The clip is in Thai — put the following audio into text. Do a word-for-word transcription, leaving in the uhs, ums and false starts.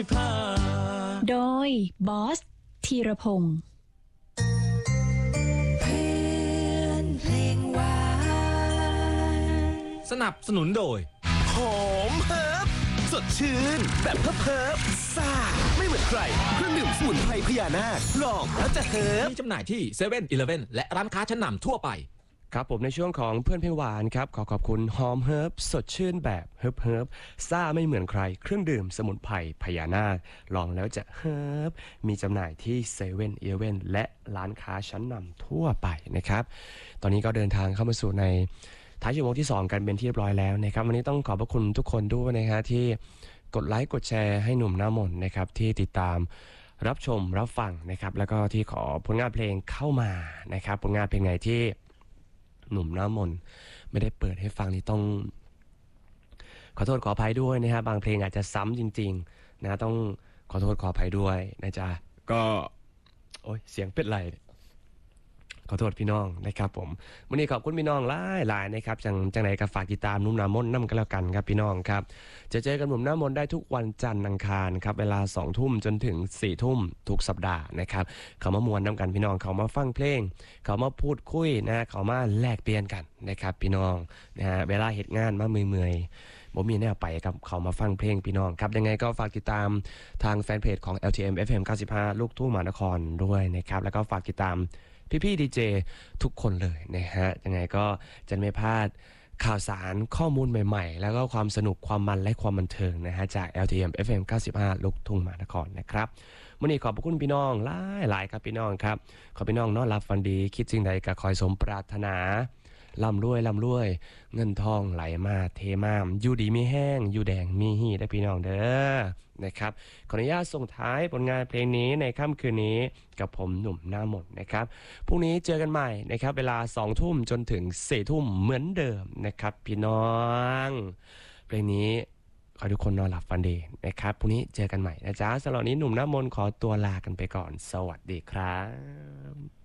โดยบอสธีรพงศ์สนับสนุนโดยหอมเฮิร์บสดชื่นแบบเฮิร์บเฮิร์บซ่าไม่เหมือนใครเครื่องดื่มสมุนไพรพญานาคลองแล้วจะเฮิร์บมีจำหน่ายที่เซเว่นอีเลฟเว่นและร้านค้าชั้นนำทั่วไปครับผมในช่วงของเพื่อนเพลงหวานครับขอขอบคุณหอมเฮิร์บสดชื่นแบบเฮิร์บเฮิร์บซ่าไม่เหมือนใครเครื่องดื่มสมุนไพรพญานาคลองแล้วจะเฮิร์บมีจำหน่ายที่เซเว่นอีเลฟเว่นและร้านค้าชั้นนำทั่วไปนะครับตอนนี้ก็เดินทางเข้ามาสู่ในท้ายชั่วโมงที่สองกันเป็นที่เรียบร้อยแล้วนะครับวันนี้ต้องขอบพระคุณทุกคนด้วยนะฮะที่กดไลค์กดแชร์ให้หนุ่มหน้ามนต์นะครับที่ติดตามรับชมรับฟังนะครับแล้วก็ที่ขอผลงานเพลงเข้ามานะครับผลงานเพลงไหนที่หนุ่มหน้ามนต์ไม่ได้เปิดให้ฟังนี่ต้องขอโทษขออภัยด้วยนะฮะบางเพลงอาจจะซ้ำจริงๆนะต้องขอโทษขออภัยด้วยนะจ๊ะก็โอ้ยเสียงเป็นไรขอโทษพี่น้องนะครับผมวันนี้ขอบคุณพี่น้องหลายหลายนะครับจังจังไหนก็ฝากติดตามหนุ่มหน้ามนต์นำกันแล้วกันครับพี่น้องครับจะเจอกันหนุ่มหน้ามนต์ได้ทุกวันจันทร์อังคารครับเวลาสองทุ่มจนถึงสี่ทุ่มทุกสัปดาห์นะครับเขามามวนนำกันพี่น้องเขามาฟังเพลงเขามาพูดคุยนะเขามาแลกเปลี่ยนกันนะครับพี่น้องนะฮะเวลาเหตุงานมาเมื่อยๆผมมีแนวไปครับเขามาฟังเพลงพี่น้องครับยังไงก็ฝากติดตามทางแฟนเพจของ แอล ที เอ็ม เอฟ เอ็ม เก้าสิบห้า ลูกทุ่งมหานครด้วยนะครับแล้วก็ฝากติดตามพี่ๆดีเจทุกคนเลยนะฮะยังไงก็จะไม่พลาดข่าวสารข้อมูลใหม่ๆแล้วก็ความสนุกความมันและความบันเทิงนะฮะจาก แอล ที เอ็ม เอฟ เอ็ม เก้าสิบห้า ลูกทุ่งมหานครนะครับวันนี้ขอบคุณพี่น้องหลายหลายครับพี่น้องครับขอพี่น้องนอนหลับฝันดีคิดสิ่งใดก็คอยสมปรารถนาร่ำรวยร่ำรวยเงินทองไหลมาเทมาอยู่ดีมีแห้งอยู่แดงมีหีได้พี่น้องเด้อนะครับขออนุญาตส่งท้ายผลงานเพลงนี้ในค่ำคืนนี้กับผมหนุ่มหน้ามนต์นะครับพรุ่งนี้เจอกันใหม่นะครับเวลาสองทุ่มจนถึงสี่ทุ่มเหมือนเดิมนะครับพี่น้องเพลงนี้ขอทุกคนนอนหลับฝันดีนะครับพรุ่งนี้เจอกันใหม่นะจ๊ะสำหรับนี้หนุ่มหน้ามนต์ขอตัวลากันไปก่อนสวัสดีครับ